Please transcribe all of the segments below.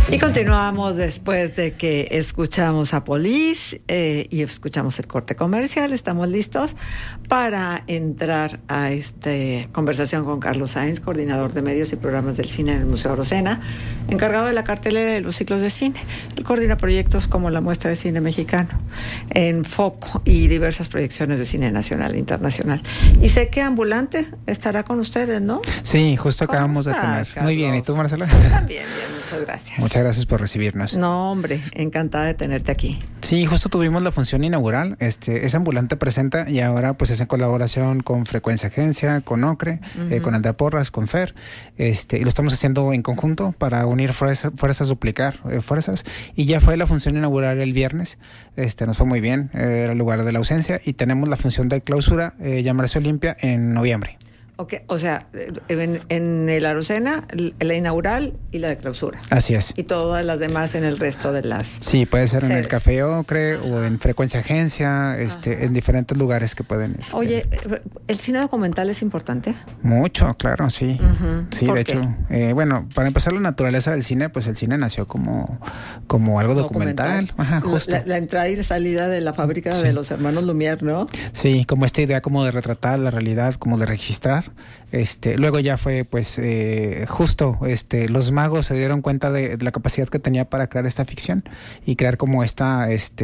Y continuamos después de que escuchamos a Police y escuchamos el corte comercial. Estamos listos para entrar a esta conversación con Carlos Sáenz, coordinador de medios y programas del cine en el Museo Arocena, encargado de la cartelera de los ciclos de cine. Él coordina proyectos como la Muestra de Cine Mexicano, En Foco y diversas proyecciones de cine nacional e internacional. Y sé que Ambulante estará con ustedes, ¿no? Sí, justo acabamos de tener. Carlos? Muy bien, ¿y tú, Marcela? También, bien, muchas gracias. Muchas gracias por recibirnos. No, hombre, encantada de tenerte aquí. Sí, justo tuvimos la función inaugural. Es Ambulante presenta y ahora pues es en colaboración con Frecuencia Agencia, con Ocre, con Andrea Porras, con Fer. Y lo estamos haciendo en conjunto para unir fuerzas, duplicar fuerzas. Y ya fue la función inaugural el viernes. Nos fue muy bien, era el lugar de la ausencia. Y tenemos la función de clausura, llamarse Olimpia, en noviembre. Okay, o sea, en el Arocena, la inaugural y la de clausura. Así es. Y todas las demás en el resto de las Sí, puede ser sedes. En el Café Ocre o en Frecuencia Agencia, en diferentes lugares que pueden ir. Oye, ¿el cine documental es importante? Mucho, claro, sí. Sí, ¿Por de qué? hecho, bueno, para empezar la naturaleza del cine, pues el cine nació como algo documental. Ajá, justo. La entrada y salida de la fábrica de los hermanos Lumière, ¿no? Sí, como esta idea como de retratar la realidad, como de registrar. Luego ya fue pues justo los magos se dieron cuenta de la capacidad que tenía para crear esta ficción y crear como esta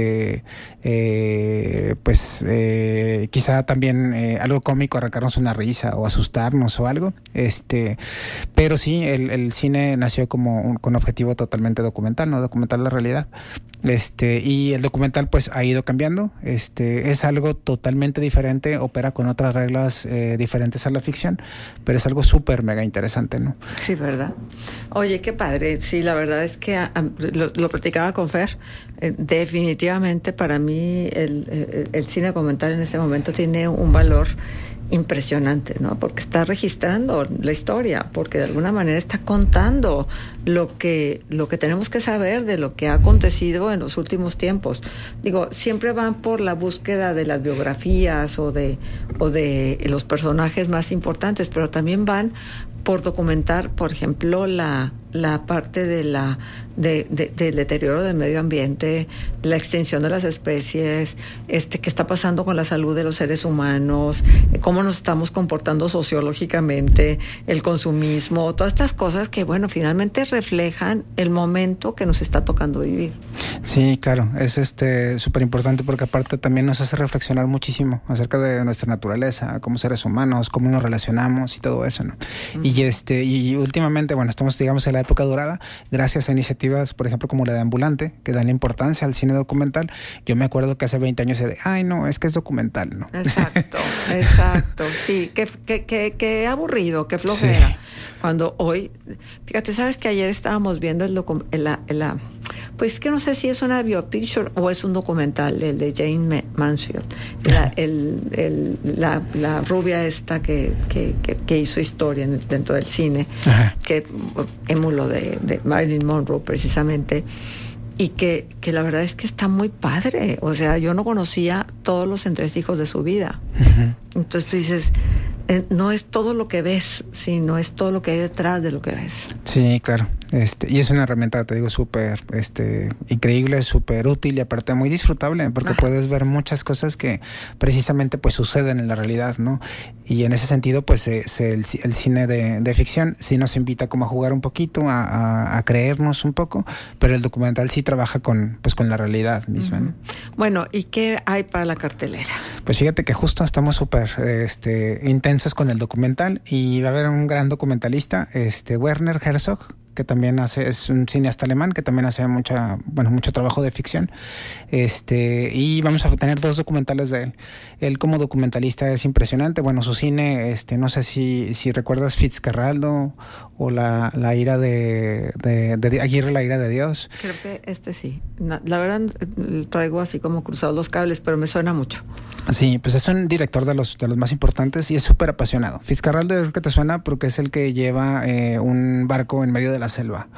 quizá también algo cómico, arrancarnos una risa o asustarnos o algo, pero sí el cine nació como con objetivo totalmente documental, no documentar la realidad. Y el documental pues ha ido cambiando, es algo totalmente diferente, opera con otras reglas diferentes a la ficción, pero es algo súper mega interesante, ¿no? Sí, ¿verdad? Oye, qué padre. Sí, la verdad es que lo platicaba con Fer. Definitivamente para mí el cine documental en este momento tiene un valor impresionante, ¿no? Porque está registrando la historia, porque de alguna manera está contando lo que tenemos que saber de lo que ha acontecido en los últimos tiempos. Digo, siempre van por la búsqueda de las biografías o de los personajes más importantes, pero también van por documentar, por ejemplo, la parte del deterioro del medio ambiente, la extinción de las especies, qué está pasando con la salud de los seres humanos, cómo nos estamos comportando sociológicamente, el consumismo, todas estas cosas que, bueno, finalmente reflejan el momento que nos está tocando vivir. Sí, claro, es súper importante porque aparte también nos hace reflexionar muchísimo acerca de nuestra naturaleza, como seres humanos, cómo nos relacionamos y todo eso, ¿no? Y últimamente, bueno, estamos, digamos, en la época dorada, gracias a iniciativas, por ejemplo, como la de Ambulante, que dan la importancia al cine documental. Yo me acuerdo que hace 20 años se ay, no, es que es documental, ¿no? Exacto, sí, qué aburrido, qué flojera. Sí. Cuando hoy, fíjate, ¿sabes que ayer estábamos viendo pues que no sé si es una biopicture o es un documental, el de Jane Mansfield, la rubia esta que hizo historia dentro del cine, que émulo de Marilyn Monroe precisamente, y que la verdad es que está muy padre. O sea, yo no conocía todos los entresijos de su vida. Entonces tú dices, no es todo lo que ves, sino es todo lo que hay detrás de lo que ves. Sí, claro. Y es una herramienta, te digo, súper increíble, súper útil y aparte muy disfrutable, porque puedes ver muchas cosas que precisamente pues suceden en la realidad, ¿no? Y en ese sentido, pues el cine de ficción sí nos invita como a jugar un poquito, a creernos un poco, pero el documental sí trabaja con la realidad misma, ¿no? Bueno, ¿y qué hay para la cartelera? Pues fíjate que justo estamos súper intensos con el documental y va a haber un gran documentalista, Werner Herzog, que también es un cineasta alemán que también hace mucho trabajo de ficción, y vamos a tener 2 documentales de él. Él como documentalista es impresionante. Bueno, su cine, no sé si recuerdas Fitzcarraldo o la ira de Aguirre, la ira de Dios. Creo que sí. La verdad traigo así como cruzados los cables, pero me suena mucho. Sí, pues es un director de los más importantes y es súper apasionado. Fitzcarraldo creo que te suena porque es el que lleva un barco en medio de la la selva.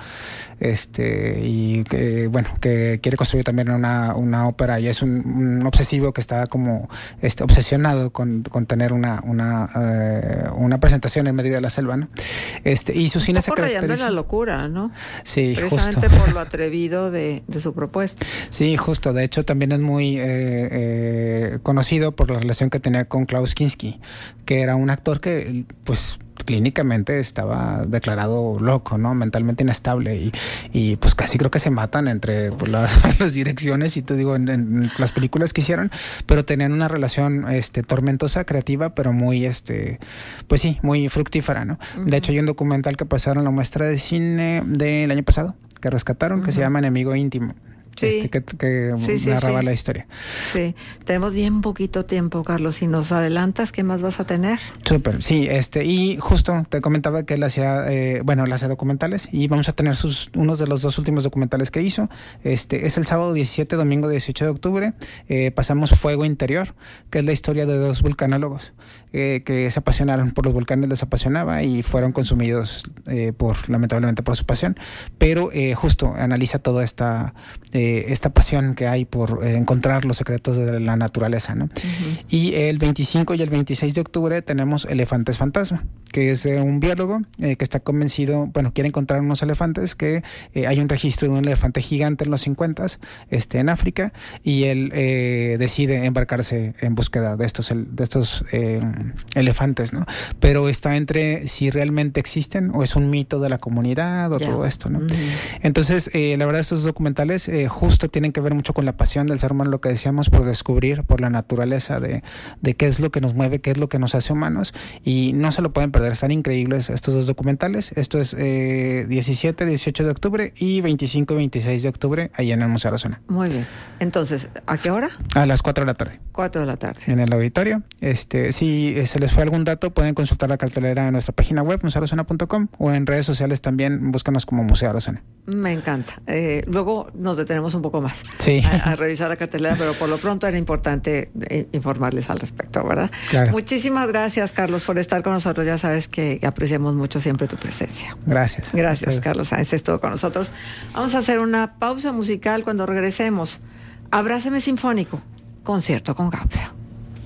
Y que, bueno, que quiere construir también una ópera, y es un obsesivo que está como obsesionado con tener una presentación en medio de la selva, ¿no? Y su cine se caracteriza rayando la locura, ¿no? Sí, precisamente justo. Por lo atrevido de su propuesta. Sí, justo. De hecho, también es muy conocido por la relación que tenía con Klaus Kinski, que era un actor que, pues, clínicamente estaba declarado loco, ¿no? Mentalmente inestable, y pues casi creo que se matan entre pues, las direcciones, y te digo, en las películas que hicieron, pero tenían una relación tormentosa, creativa, pero muy pues sí, muy fructífera, ¿no? Uh-huh. De hecho, hay un documental que pasaron en la muestra de cine del año pasado, que rescataron, uh-huh, que se llama Enemigo Íntimo. Sí. Que narraba la historia. Sí, tenemos bien poquito tiempo, Carlos. Si nos adelantas, ¿qué más vas a tener? Súper, sí, y justo te comentaba que él hacía, él hace documentales, y vamos a tener unos de los 2 últimos documentales que hizo. Es el sábado 17, domingo 18 de octubre. Pasamos Fuego Interior, que es la historia de 2 vulcanólogos que se apasionaron por los volcanes, les apasionaba y fueron consumidos lamentablemente por su pasión, pero justo analiza toda esta pasión que hay por encontrar los secretos de la naturaleza, ¿no? Uh-huh. Y el 25 y el 26 de octubre tenemos Elefantes Fantasma, que es un biólogo que está convencido, quiere encontrar unos elefantes, que hay un registro de un elefante gigante en los 50s en África, y él decide embarcarse en búsqueda de estos elefantes, ¿no? Pero está entre si realmente existen o es un mito de la comunidad o todo esto, ¿no? Uh-huh. Entonces, la verdad, estos documentales justo tienen que ver mucho con la pasión del ser humano, lo que decíamos, por descubrir, por la naturaleza de qué es lo que nos mueve, qué es lo que nos hace humanos, y no se lo pueden perder. Están increíbles estos 2 documentales. Esto es 17, 18 de octubre y 25 y 26 de octubre, ahí en el Museo Arozona. Muy bien. Entonces, ¿a qué hora? A las 4 de la tarde. 4 de la tarde. En el auditorio. Si se les fue algún dato, pueden consultar la cartelera en nuestra página web, museoarozona.com, o en redes sociales también, búscanos como Museo Arozona. Me encanta. Luego nos detenemos un poco más a revisar la cartelera, pero por lo pronto era importante informarles al respecto, ¿verdad? Claro. Muchísimas gracias, Carlos, por estar con nosotros. Ya sabes que apreciamos mucho siempre tu presencia. Gracias. Gracias, Carlos Sáenz, estuvo con nosotros. Vamos a hacer una pausa musical. Cuando regresemos, Abrázame Sinfónico, concierto con Gausa.